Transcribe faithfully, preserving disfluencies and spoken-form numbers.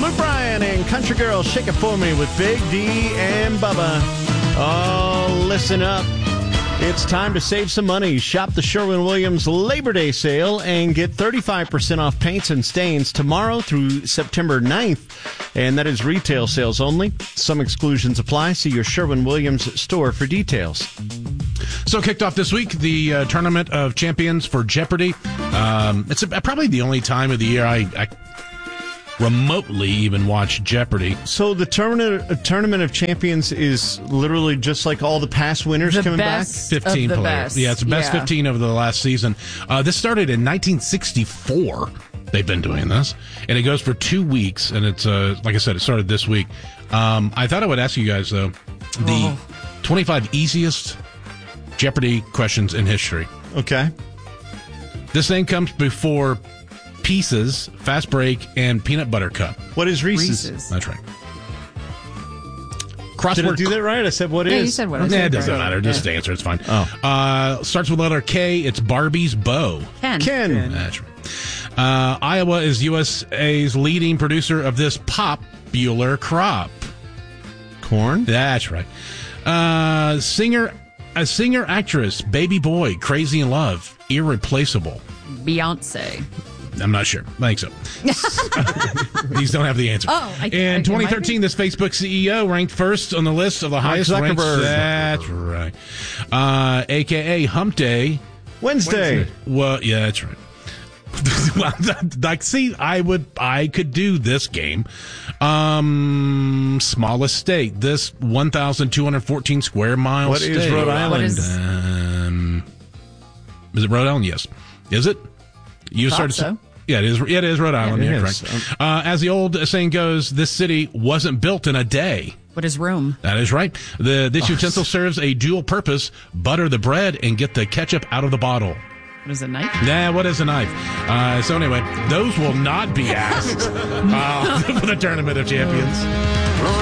Luke Bryan and Country Girl, Shake It For Me with Big D and Bubba. Oh, listen up. It's time to save some money. Shop the Sherwin-Williams Labor Day sale and get thirty-five percent off paints and stains tomorrow through September ninth. And that is retail sales only. Some exclusions apply. See your Sherwin-Williams store for details. So kicked off this week, the uh, Tournament of Champions for Jeopardy. Um, it's a, probably the only time of the year I... I remotely even watch Jeopardy. So the tournament, uh, tournament of Champions is literally just like all the past winners the coming best back? fifteen of the players. best. Yeah, it's the best Yeah. fifteen over the last season. Uh, this started in nineteen sixty-four. They've been doing this. And it goes for two weeks. And it's, uh, like I said, it started this week. Um, I thought I would ask you guys, though, the Oh. twenty-five easiest Jeopardy questions in history. Okay. This thing comes before Pieces, Fast Break, and Peanut Butter Cup. What is Reese's? Reese's. That's right. Did Crossword. I do that right? I said what Yeah, is? you said what I Nah, said. it doesn't right. matter. Just answer. It's fine. Oh. Uh, starts with letter K. It's Barbie's bow. Ken. Ken. That's right. Uh, Iowa is U S A's leading producer of this popular crop. Corn. That's right. Uh, singer, a singer actress, baby boy, crazy in love, irreplaceable. Beyonce. I'm not sure. I think so. These don't have the answer. Oh, I- I- in it twenty might thirteen, this Facebook C E O ranked first on the list of the highest ranked. Zuckerberg. That's right. Uh, A K A Hump Day. Wednesday. Well, yeah, that's right. Well, like, see, I would, I could do this game. Um, smallest state. This one thousand two hundred fourteen square mile What state. is Rhode Island? What is- Um, is it Rhode Island? Yes. Is it? You Thought started. so. Yeah, it is. Yeah, it is Rhode Island. it Yeah, is. correct. Uh, as the old saying goes, this city wasn't built in a day. What is Rome? That is right. The this utensil serves a dual purpose: butter the bread and get the ketchup out of the bottle. What is a knife? Nah, what is a knife? Uh, so anyway, those will not be asked uh, for the Tournament of Champions.